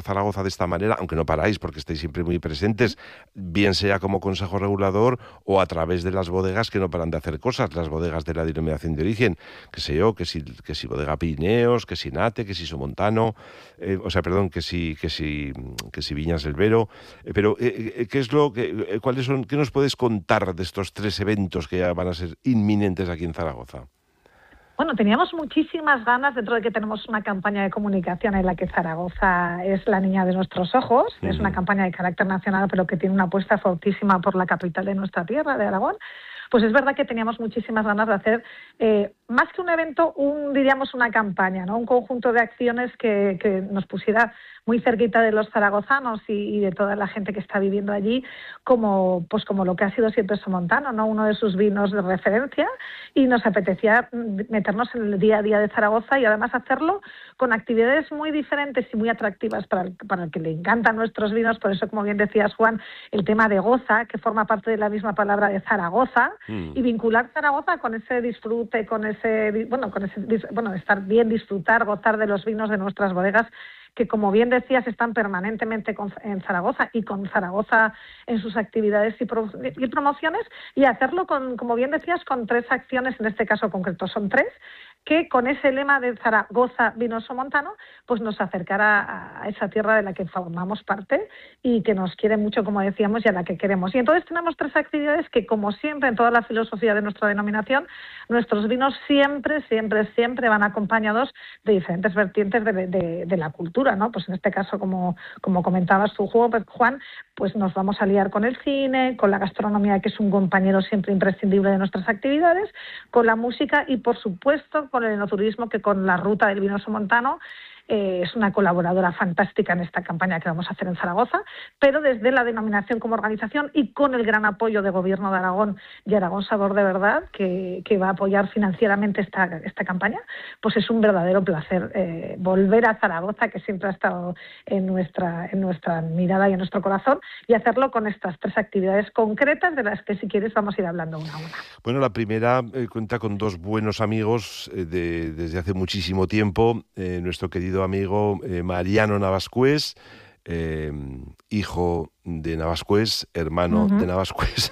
Zaragoza de esta manera, aunque no paráis porque estáis siempre muy presentes, bien sea como Consejo Regulador o a través de las bodegas que no paran de hacer cosas, las bodegas de la denominación de origen, que sé yo, que si Bodega Pirineos, que si Nate, que si Somontano, que si Viñas del Vero, pero ¿qué es qué nos puedes contar de estos 3 eventos que ya van a ser inminentes aquí en Zaragoza? Bueno, teníamos muchísimas ganas, dentro de que tenemos una campaña de comunicación en la que Zaragoza es la niña de nuestros ojos. Es una campaña de carácter nacional, pero que tiene una apuesta fortísima por la capital de nuestra tierra, de Aragón. Pues es verdad que teníamos muchísimas ganas de hacer, más que un evento, diríamos una campaña, ¿no? Un conjunto de acciones que nos pusiera muy cerquita de los zaragozanos y de toda la gente que está viviendo allí, como lo que ha sido siempre Somontano, ¿no? Uno de sus vinos de referencia, y nos apetecía meternos en el día a día de Zaragoza y además hacerlo con actividades muy diferentes y muy atractivas para el que le encantan nuestros vinos. Por eso, como bien decías, Juan, el tema de goza, que forma parte de la misma palabra de Zaragoza, y vincular Zaragoza con ese disfrute, con ese estar bien, disfrutar, gozar de los vinos de nuestras bodegas, que, como bien decías, están permanentemente en Zaragoza y con Zaragoza en sus actividades y promociones, y hacerlo como bien decías, con 3 acciones, en este caso concreto son 3, que con ese lema de Zaragoza Vino Somontano, pues nos acercara a esa tierra de la que formamos parte y que nos quiere mucho, como decíamos, y a la que queremos. Y entonces tenemos 3 actividades que, como siempre en toda la filosofía de nuestra denominación, nuestros vinos siempre van acompañados de diferentes vertientes de la cultura, ¿no? Pues en este caso, como comentabas tú, Juan, pues nos vamos a liar con el cine, con la gastronomía, que es un compañero siempre imprescindible de nuestras actividades, con la música y, por supuesto, con el enoturismo, que con la Ruta del Vino Somontano es una colaboradora fantástica en esta campaña que vamos a hacer en Zaragoza, pero desde la denominación como organización y con el gran apoyo de Gobierno de Aragón y Aragón Sabor de Verdad, que va a apoyar financieramente esta campaña. Pues es un verdadero placer volver a Zaragoza, que siempre ha estado en nuestra mirada y en nuestro corazón, y hacerlo con estas 3 actividades concretas, de las que, si quieres, vamos a ir hablando una a una. Bueno, la primera cuenta con 2 buenos amigos desde hace muchísimo tiempo. Nuestro querido amigo Mariano Navascués, hijo de Navascués, hermano de Navascués,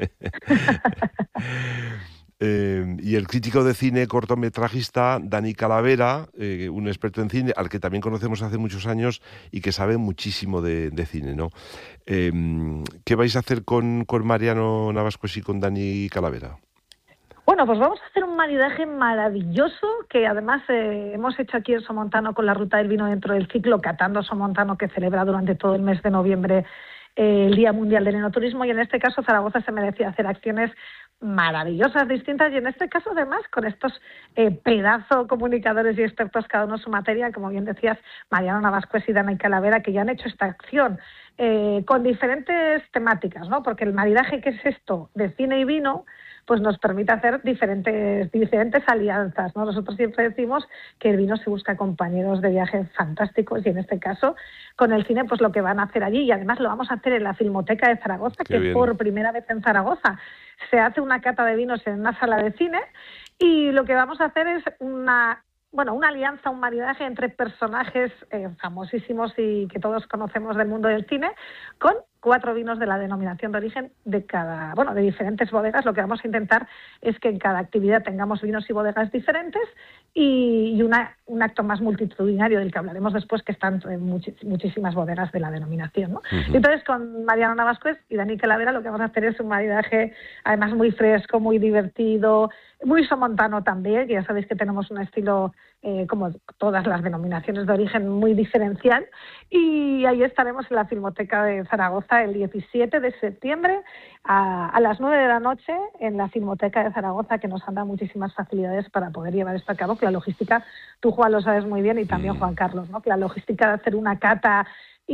y el crítico de cine cortometrajista Dani Calavera, un experto en cine, al que también conocemos hace muchos años y que sabe muchísimo de cine, ¿no? ¿Qué vais a hacer con Mariano Navascués y con Dani Calavera? Bueno, pues vamos a hacer un maridaje maravilloso, que además hemos hecho aquí en Somontano con la Ruta del Vino, dentro del ciclo Catando Somontano, que celebra durante todo el mes de noviembre el Día Mundial del Enoturismo, y en este caso Zaragoza se merecía hacer acciones maravillosas, distintas, y en este caso además con estos pedazo comunicadores y expertos, cada uno en su materia, como bien decías, Mariano Navascués y Dani Calavera, que ya han hecho esta acción con diferentes temáticas, ¿no? Porque el maridaje, que es esto de cine y vino, pues nos permite hacer diferentes alianzas, ¿no? Nosotros siempre decimos que el vino se busca compañeros de viaje fantásticos, y en este caso, con el cine, pues lo que van a hacer allí, y además lo vamos a hacer en la Filmoteca de Zaragoza, Qué que bien. Por primera vez en Zaragoza se hace una cata de vinos en una sala de cine, y lo que vamos a hacer es una alianza, un maridaje entre personajes famosísimos y que todos conocemos del mundo del cine, con 4 vinos de la denominación de origen de diferentes bodegas. Lo que vamos a intentar es que en cada actividad tengamos vinos y bodegas diferentes, y un acto más multitudinario, del que hablaremos después, que están en muchísimas bodegas de la denominación, ¿no? Entonces, con Mariano Navascués y Dani Calavera, lo que vamos a hacer es un maridaje, además, muy fresco, muy divertido, muy somontano también, que ya sabéis que tenemos un estilo, como todas las denominaciones de origen, muy diferencial, y ahí estaremos en la Filmoteca de Zaragoza el 17 de septiembre a las 9 de la noche, en la Filmoteca de Zaragoza, que nos han dado muchísimas facilidades para poder llevar esto a cabo, que la logística, tú, Juan, lo sabes muy bien, y también Juan Carlos, ¿no? Que la logística de hacer una cata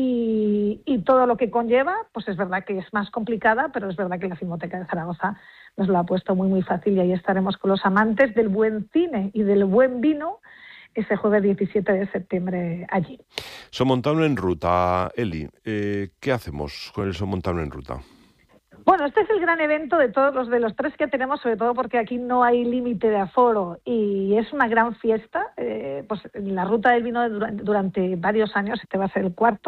y todo lo que conlleva, pues es verdad que es más complicada, pero es verdad que la Filmoteca de Zaragoza nos lo ha puesto muy, muy fácil, y ahí estaremos con los amantes del buen cine y del buen vino ese jueves 17 de septiembre allí. Somontano en ruta, Eli. ¿Qué hacemos con el Somontano en ruta? Bueno, este es el gran evento de todos los 3 que tenemos, sobre todo porque aquí no hay límite de aforo y es una gran fiesta. Pues la Ruta del Vino durante varios años, este va a ser el 4º,